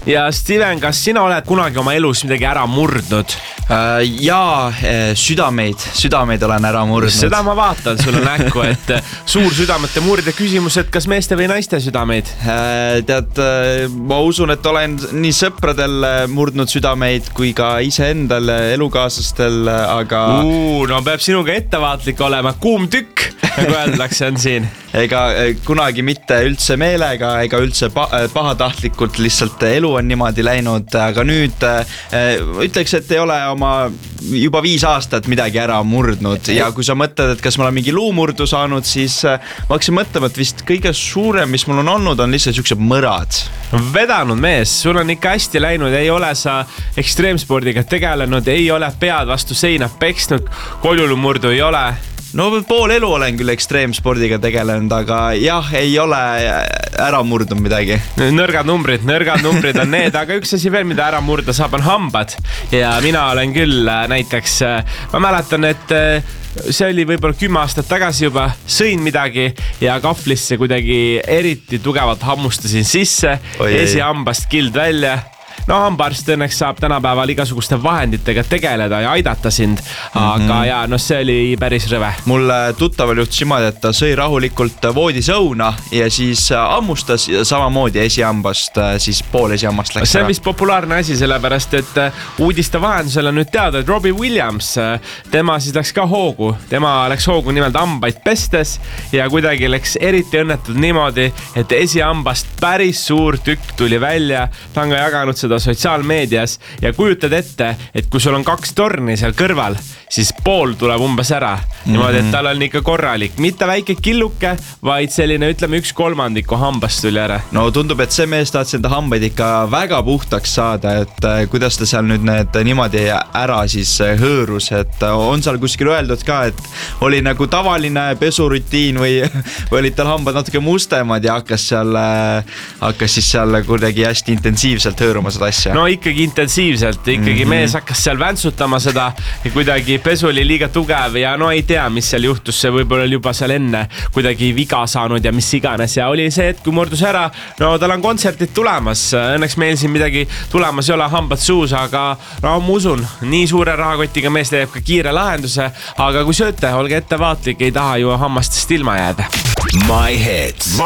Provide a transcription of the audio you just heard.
Ja Steven, kas sina oled kunagi oma elus midagi ära murdnud? Jaa, südameid olen ära murdnud. Seda ma vaatan sulle näkku, et suur südamete murde küsimus, et kas meeste või naiste südameid? Tead, ma usun, et olen nii sõpradel murdnud südameid kui ka iseendal elukaaslastel, aga... No peab sinuga ettevaatlik olema, kuum tükk, nagu öeldakse on siin. Ega kunagi mitte üldse meelega, ega üldse pahatahtlikult, lihtsalt elu on niimoodi läinud, aga nüüd ütleks, et ei ole oma juba 5 aastat midagi ära murdnud ja kui sa mõtled, et kas ma olen mingi luumurdu saanud, siis ma hakkasin mõtlema, et vist kõige suurem, mis mul on olnud, on lihtsalt siuksed mõrad. Vedanud mees, sul on ikka hästi läinud, ei ole sa ekstreemspordiga tegelenud, ei ole pead vastu seina peksnud, koljulumurdu ei ole. No pool elu olen küll ekstreemspordiga tegelenud, aga jah, ei ole ära murdnud midagi. Nõrgad numbrid on need, aga üks asi veel, mida ära murda saab, on hambad. Ja mina olen küll näiteks, ma mäletan, et see oli võib-olla 10 aastat tagasi juba, sõin midagi ja kahvlisse kuidagi eriti tugevalt hammustasin sisse, esihambast kild välja. No hambaarst õnneks saab tänapäeval igasuguste vahenditega tegeleda ja aidata sind, aga ja no see oli päris rõve. Mul tuttaval juhtus niimoodi, et ta sõi rahulikult voodisõuna ja siis hammustas ja samamoodi esihambast, siis pool esihammast läks ära. See on vist populaarne asi, sellepärast et uudiste vahendusel on nüüd teada, et Robbie Williams, tema siis läks ka hoogu. Tema läks hoogu nimelt hambaid pestes ja kuidagi läks eriti õnnetud niimoodi, et esihambast päris suur tükk tuli välja. Ta on ka jaganud seda sotsiaalmeedias ja kujutad ette, et kui sul on 2 torni seal kõrval, siis pool tuleb umbes ära. Niimoodi, et tal on ikka korralik, mitte väike killuke, vaid selline, ütleme, 1/3 hambast tuli ära. No tundub, et see mees tahtis enda hambaid ikka väga puhtaks saada, et kuidas ta seal nüüd need niimoodi ära siis hõõrus, et on seal kuskil öeldud ka, et oli nagu tavaline pesurutiin või olid tal hambad natuke mustemad ja hakkas siis seal kuidagi hästi intensiivselt hõõruma seda asja. No ikkagi intensiivselt, ikkagi mees hakkas seal väntsutama seda ja kuidagi pesu oli liiga tugev ja no ei tea, mis seal juhtus, see võib-olla juba seal enne kuidagi viga saanud ja mis iganes ja oli see, et kui murdus ära, no tal on kontserdid tulemas, õnneks meil siin midagi tulemas ei ole, hambad suus, aga no ma usun, nii suure rahakotiga mees teeb ka kiire lahenduse, aga kui sööte, olge ettevaatlik, ei taha ju hammastest ilma jääda. My Hits.